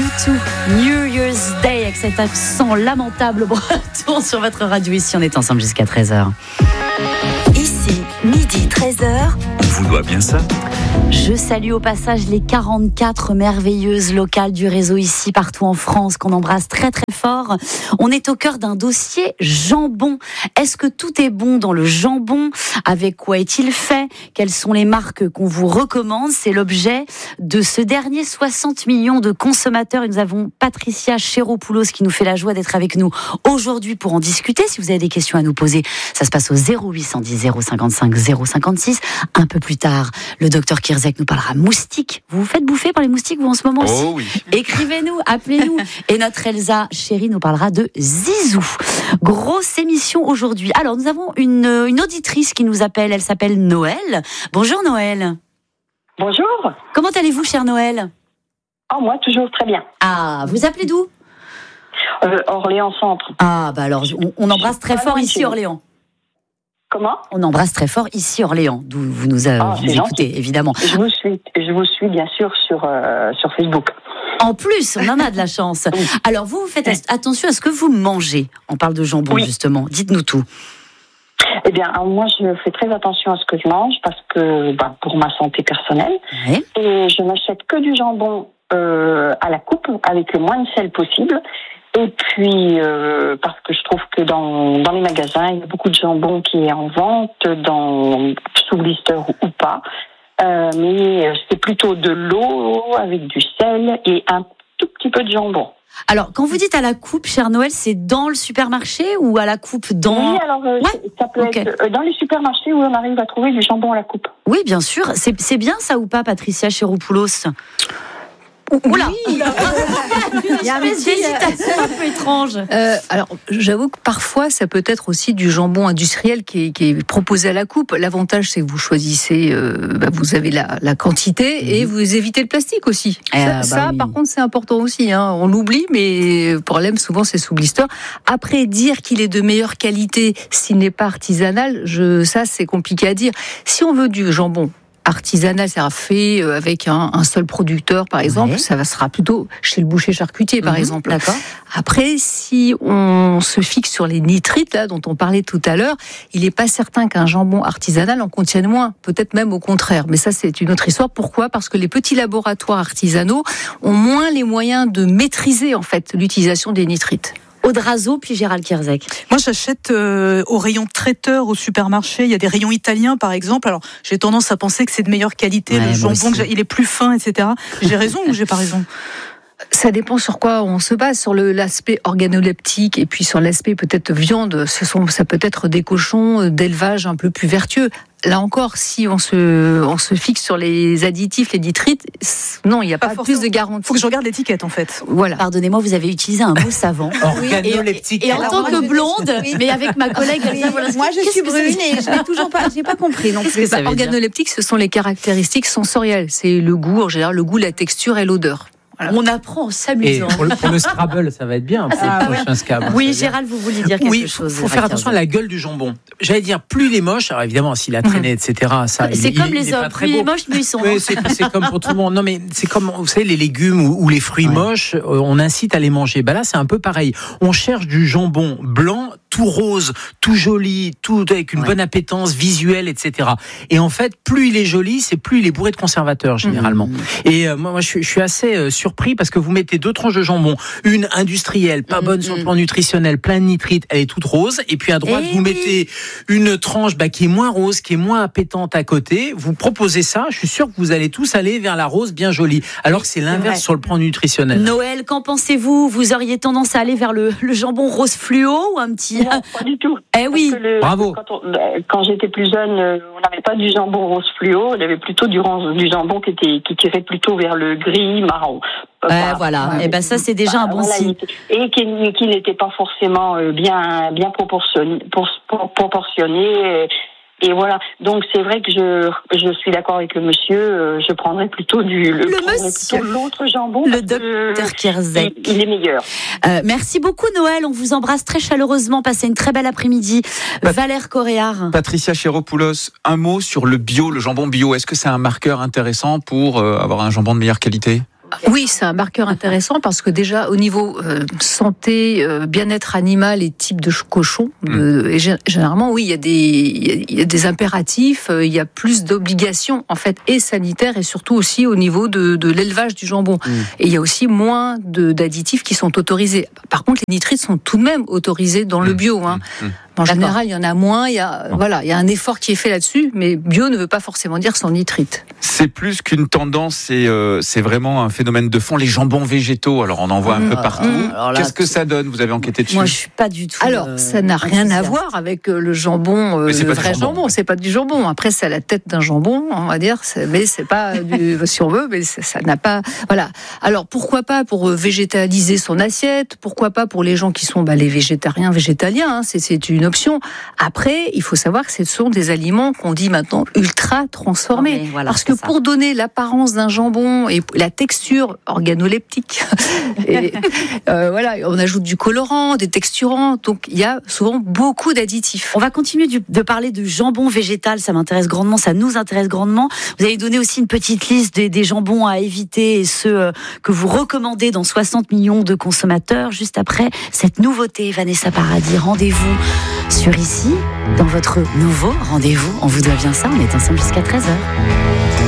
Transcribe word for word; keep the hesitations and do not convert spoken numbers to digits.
Two, New Year's Day, avec cet accent lamentable breton sur votre radio. Ici, on est ensemble jusqu'à treize heures. Ici, midi treize heures. On vous doit bien ça. Je salue au passage les quarante-quatre merveilleuses locales du réseau ici, partout en France, qu'on embrasse très très fort. On est au cœur d'un dossier jambon. Est-ce que tout est bon dans le jambon ? Avec quoi est-il fait ? Quelles sont les marques qu'on vous recommande ? C'est l'objet de ce dernier soixante millions de consommateurs. Et nous avons Patricia Chéropoulos qui nous fait la joie d'être avec nous aujourd'hui pour en discuter. Si vous avez des questions à nous poser, ça se passe au zéro huit cent dix zéro cinquante-cinq zéro cinquante-six. Un peu plus tard, le docteur Kirzek nous parlera moustiques. Vous vous faites bouffer par les moustiques, vous, en ce moment aussi ? Oh oui. Écrivez-nous, appelez-nous. Et notre Elsa chérie nous parlera de Zizou. Grosse émission aujourd'hui. Alors, nous avons une, une auditrice qui nous appelle. Elle s'appelle Noël. Bonjour Noël. Bonjour. Comment allez-vous, chère Noël ? Oh, moi, toujours très bien. Ah, vous appelez d'où ? euh, Orléans Centre. Ah, bah alors, on, on embrasse très fort ici, Orléans. Comment ? On embrasse très fort ici, Orléans, d'où vous nous, euh, oh, vous nous écoutez, évidemment. Je vous suis, je vous suis bien sûr sur, euh, sur Facebook. En plus, on en a de la chance. Oui. Alors, vous, vous faites attention à ce que vous mangez. On parle de jambon, oui. Justement. Dites-nous tout. Eh bien, moi, je fais très attention à ce que je mange parce que, bah, pour ma santé personnelle. Oui. Et je n'achète que du jambon euh, à la coupe avec le moins de sel possible. Et puis, euh, parce que je trouve que dans, dans les magasins, il y a beaucoup de jambon qui est en vente, dans, sous blister ou pas. Euh, mais c'est plutôt de l'eau avec du sel et un tout petit peu de jambon. Alors, quand vous dites à la coupe, cher Noël, c'est dans le supermarché ou à la coupe dans... Oui, alors euh, ouais. ça peut okay. être dans les supermarchés où on arrive à trouver du jambon à la coupe. Oui, bien sûr. C'est, c'est bien ça ou pas, Patricia Chéropoulos ? Oula, oui. Oula. Il y a une espèce d'hésitation un peu étrange. Euh, alors, j'avoue que parfois, ça peut être aussi du jambon industriel qui est, qui est proposé à la coupe. L'avantage, c'est que vous choisissez, euh, bah, vous avez la, la quantité mmh. et vous évitez le plastique aussi. Euh, ça, bah ça oui. par contre, c'est important aussi. Hein. On l'oublie, mais le problème, souvent, c'est sous blister. Après, dire qu'il est de meilleure qualité s'il n'est pas artisanal, je, ça, c'est compliqué à dire. Si on veut du jambon artisanal, c'est-à-dire fait avec un, un seul producteur, par exemple, ouais. ça sera plutôt chez le boucher charcutier, par mmh, exemple. D'accord. Après, si on se fixe sur les nitrites, là, dont on parlait tout à l'heure, il n'est pas certain qu'un jambon artisanal en contienne moins, peut-être même au contraire. Mais ça, c'est une autre histoire. Pourquoi ? Parce que les petits laboratoires artisanaux ont moins les moyens de maîtriser, en fait, l'utilisation des nitrites. Aude Razo, puis Gérald Kirzek. Moi, j'achète euh, au rayon traiteur au supermarché. Il y a des rayons italiens, par exemple. Alors, j'ai tendance à penser que c'est de meilleure qualité. Ouais, le jambon, il est plus fin, et cetera. J'ai raison ou j'ai pas raison ? Ça dépend sur quoi on se base, sur le, l'aspect organoleptique et puis sur l'aspect peut-être viande. Ce sont, ça peut être des cochons d'élevage un peu plus vertueux. Là encore, si on se, on se fixe sur les additifs, les nitrites, non, il n'y a pas, pas plus de garantie. Il faut que je regarde l'étiquette, en fait. Voilà. Pardonnez-moi, vous avez utilisé un mot savant. Organoleptique. Et, et en tant que blonde, oui. mais avec ma collègue, oui. voilà, moi je suis brune et je n'ai toujours pas, j'ai pas compris. Donc, c'est bah, organoleptique, ce sont les caractéristiques sensorielles. C'est le goût, en général, le goût, la texture et l'odeur. Alors, on apprend en s'amusant. Et pour le, pour le Scrabble, ça va être bien. Pour ah, le prochain ouais. Scrabble. Oui, Gérald, vous vouliez dire quelque oui, chose. Il faut faire attention à la gueule du jambon. J'allais dire, plus il est moche, alors évidemment, s'il a traîné, mmh. et cetera. Ça, c'est il, comme il, les il hommes, plus il est moche, plus ils sont. Oui, c'est, c'est comme pour tout le monde. Non, mais c'est comme, vous savez, les légumes ou, ou les fruits ouais. moches, on incite à les manger. Bah là, c'est un peu pareil. On cherche du jambon blanc, tout rose, tout joli, tout avec une ouais. bonne appétence visuelle, et cetera. Et en fait, plus il est joli, c'est plus il est bourré de conservateurs, généralement. Mmh. Et euh, moi, moi, je suis, je suis assez euh, surpris parce que vous mettez deux tranches de jambon, une industrielle, pas mmh, bonne mmh. sur le plan nutritionnel, plein de nitrites, elle est toute rose, et puis à droite, et vous oui. mettez une tranche bah, qui est moins rose, qui est moins appétante à côté, vous proposez ça, je suis sûr que vous allez tous aller vers la rose bien jolie, alors que c'est l'inverse c'est sur le plan nutritionnel. Noël, qu'en pensez-vous ? Vous auriez tendance à aller vers le, le jambon rose fluo ou un petit... Non, pas du tout. Eh oui, le, bravo. Quand, on, quand j'étais plus jeune, on n'avait pas du jambon rose fluo, on avait plutôt du, du jambon qui, était, qui tirait plutôt vers le gris, marron. Euh, voilà, et ben ça c'est déjà bah, un bon voilà, signe. Et qui, qui n'était pas forcément bien, bien proportionné, pour, pour, proportionné. Et voilà, donc c'est vrai que je, je suis d'accord avec le monsieur, je prendrais plutôt du le, le monsieur. Plutôt l'autre jambon. Le docteur Kirzek. Il, il est meilleur. Euh, merci beaucoup Noël, on vous embrasse très chaleureusement, passez une très belle après-midi. Pat- Valère Coréard. Patricia Chéropoulos, un mot sur le bio, le jambon bio. Est-ce que c'est un marqueur intéressant pour euh, avoir un jambon de meilleure qualité ? Oui, c'est un marqueur intéressant parce que déjà au niveau euh, santé, euh, bien-être animal et type de cochon, de, et généralement oui, il y a des il y a des impératifs, euh, il y a plus d'obligations en fait et sanitaires et surtout aussi au niveau de, de l'élevage du jambon. Mmh. Et il y a aussi moins de, d'additifs qui sont autorisés. Par contre, les nitrites sont tout de même autorisés dans mmh. le bio. Hein. Mmh. En D'accord. général, il y en a moins. Il y a bon. voilà, il y a un effort qui est fait là-dessus, mais bio ne veut pas forcément dire sans nitrite. C'est plus qu'une tendance, c'est euh, c'est vraiment un phénomène de fond. Les jambons végétaux, alors on en voit mmh. un peu partout. Mmh. Là, Qu'est-ce que ça donne ? Vous avez enquêté dessus ? Moi, je suis pas du tout. Alors, euh, ça n'a rien à voir avec le jambon, euh, le vrai jambon. jambon. C'est pas du jambon. Après, c'est la tête d'un jambon, on va dire. C'est, mais c'est pas du, si on veut, mais ça, ça n'a pas. Voilà. Alors, pourquoi pas pour végétaliser son assiette ? Pourquoi pas pour les gens qui sont bah, les végétariens, végétaliens hein, c'est, c'est une option. Après, il faut savoir que ce sont des aliments qu'on dit maintenant ultra transformés. Ah voilà, Parce que ça. pour donner l'apparence d'un jambon et la texture organoleptique, et, euh, voilà, on ajoute du colorant, des texturants. Donc, il y a souvent beaucoup d'additifs. On va continuer du, de parler de jambon végétal. Ça m'intéresse grandement, ça nous intéresse grandement. Vous avez donné aussi une petite liste des, des jambons à éviter et ceux euh, que vous recommandez dans soixante millions de consommateurs. Juste après cette nouveauté, Vanessa Paradis, rendez-vous sur Ici, dans votre nouveau rendez-vous. On vous doit bien ça, on est ensemble jusqu'à treize heures.